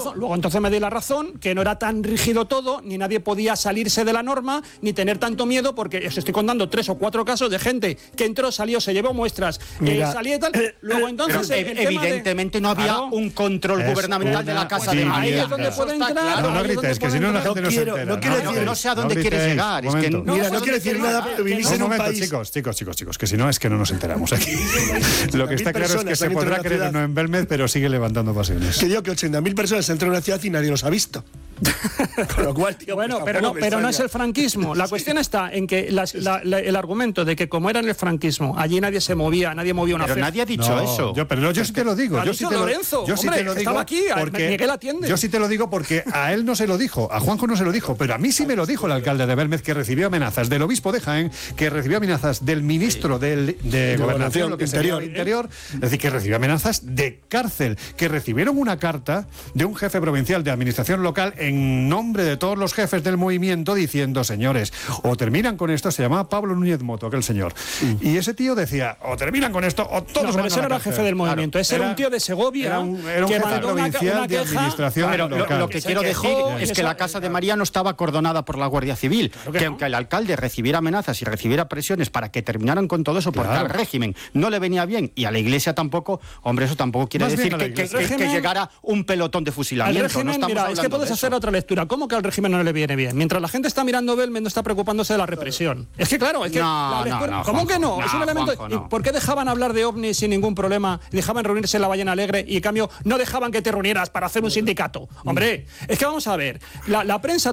luego entonces me di la razón, que no era tan rígido todo, ni nadie podía salirse de la norma, ni tener tanto miedo, porque os estoy contando 3 o 4 casos de gente que entró, salió, se llevó muestras, salía y tal. Luego entonces evidentemente no había un control gubernamental de la Casa de Ahí María. es donde puede entrar. Claro, no grites, que si no la gente no se entera. No sé a dónde quieres llegar. No quiero decir nada, pero vivís en un país... Chicos, que si no es que no nos enteramos aquí. Lo que está claro es que se podrá creer o no en Belmez, pero sigue levantando pasiones. Que digo que 80.000 personas entran en una ciudad y nadie los ha visto. Con lo cual, tío, bueno, pero no es el franquismo. La cuestión está en que el argumento de que como era en el franquismo, allí nadie se movía, nadie movía una Pero nadie ha dicho eso. Yo sí te lo digo. Yo sí te lo digo. Estaba aquí, Miguel atiende. Yo sí te lo digo porque a él no se lo dijo, a Juanjo no se lo dijo, pero a mí sí me lo dijo el alcalde de Belmez, que recibió amenazas del obispo de Jaén, que recibió amenazas del ministro de Gobernación, lo que sería el Interior, es decir, que recibió amenazas de cárcel, que recibieron una carta de un jefe provincial de administración local en nombre de todos los jefes del movimiento diciendo, señores, o terminan con esto. Se llamaba Pablo Núñez Moto, aquel señor. Y ese tío decía, o terminan con esto, o todos van a la ese no era el jefe del movimiento, ese era un tío de Segovia, era un jefe provincial de administración local. Lo que quiero decir es que la Casa de María no estaba acordonada por la Guardia Civil, que aunque el alcalde recibiera amenazas y recibiera presiones para que terminaran con todo eso, porque al régimen no le venía bien y a la Iglesia tampoco, hombre, eso tampoco quiere decir que llegara un pelotón de fusilamiento. Al régimen, mira, es que puedes hacer otra lectura. ¿Cómo que al régimen no le viene bien? Mientras la gente está mirando Belmez, no está preocupándose de la represión. Es que claro, es que ¿cómo que no? Es un elemento. Juanjo, ¿Por qué dejaban hablar de ovnis sin ningún problema? Dejaban reunirse en la Ballena Alegre y en cambio no dejaban que te reunieras para hacer un sindicato. Hombre, es que vamos a ver, la prensa,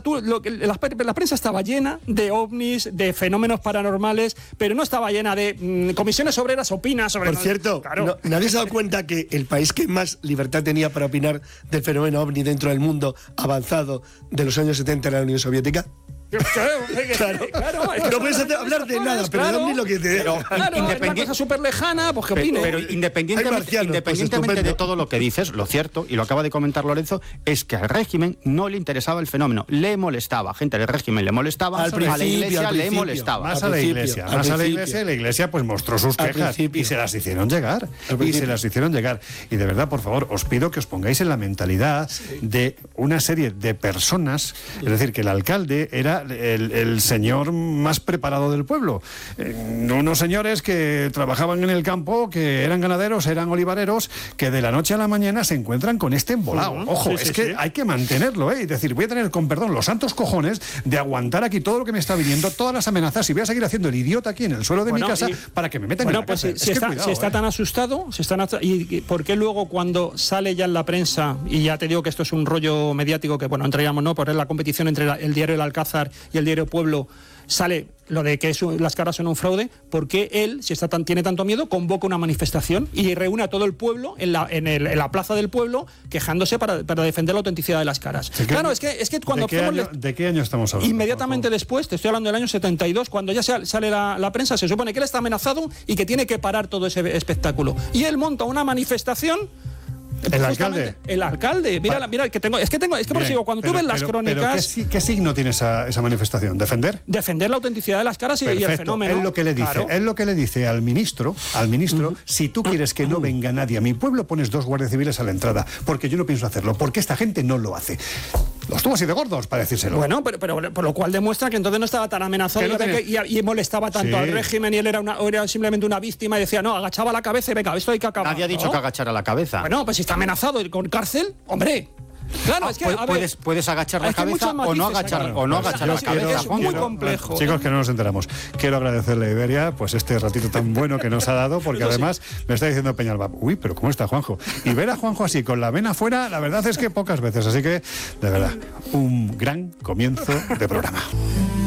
la prensa estaba llena de ovnis, de fenómenos paranormales, pero no estaba llena de comisiones obreras opina sobre. Por cierto, claro. ¿Nadie se ha dado cuenta que el país que más libertad tenía para opinar del fenómeno ovni dentro del mundo avanzado de los años 70 era la Unión Soviética? Claro. No puedes hablar de nada, pero de ovni lo que te digo. Una cosa súper lejana, pues que opine. Pero independientemente de todo lo que dices, lo cierto, y lo acaba de comentar Lorenzo, es que al régimen no le interesaba el fenómeno, le molestaba. A gente del régimen le molestaba, a la Iglesia le molestaba. Más a la Iglesia, y la Iglesia pues mostró sus quejas y se las hicieron llegar. Y de verdad, por favor, os pido que os pongáis en la mentalidad de una serie de personas, es decir, que el alcalde era el señor más preparado del pueblo. Unos señores que trabajaban en el campo, que eran ganaderos, eran olivareros, que de la noche a la mañana se encuentran con este embolado. Ojo, hay que mantenerlo, y decir, voy a tener, con perdón, los santos cojones de aguantar aquí todo lo que me está viniendo, todas las amenazas, y voy a seguir haciendo el idiota aquí en el suelo de mi casa para que me metan en la cárcel. Si está tan asustado, ¿y por qué luego cuando sale ya en la prensa, y ya te digo que esto es un rollo mediático que, bueno, entraríamos, ¿no?, por la competición entre el diario El Alcázar y el diario Pueblo, sale lo de que las caras son un fraude? ¿Por qué él, si tiene tanto miedo, convoca una manifestación y reúne a todo el pueblo en la plaza del pueblo quejándose para defender la autenticidad de las caras? Claro, es que cuando... ¿De qué año estamos hablando? Inmediatamente después, te estoy hablando del año 72, cuando ya sale la prensa, se supone que él está amenazado y que tiene que parar todo ese espectáculo. Y él monta una manifestación. El alcalde. Mira, que tengo. Es que por eso digo, cuando tú ves las crónicas. ¿Qué signo tiene esa manifestación? ¿Defender? Defender la autenticidad de las caras y el fenómeno. Es lo que le dice. Claro. Es lo que le dice al ministro. Si tú quieres que no venga nadie a mi pueblo, pones 2 guardias civiles a la entrada. Porque yo no pienso hacerlo. Porque esta gente no lo hace. Los tuvo así de gordos, para decírselo. Bueno, pero por lo cual demuestra que entonces no estaba tan amenazado y molestaba tanto al régimen, y él era simplemente una víctima y decía, no, agachaba la cabeza y venga, esto hay que acabar. Nadie ha dicho que agachara la cabeza. Bueno, pues si está amenazado con cárcel, hombre. Claro, es que puedes agachar la cabeza o no agachar la cabeza. Es muy complejo. Chicos, que no nos enteramos. Quiero agradecerle a Iberia pues este ratito tan bueno que nos ha dado, porque además me está diciendo Peñalba, uy, pero ¿cómo está Juanjo? Y ver a Juanjo así, con la vena afuera, la verdad es que pocas veces. Así que, de verdad, un gran comienzo de programa.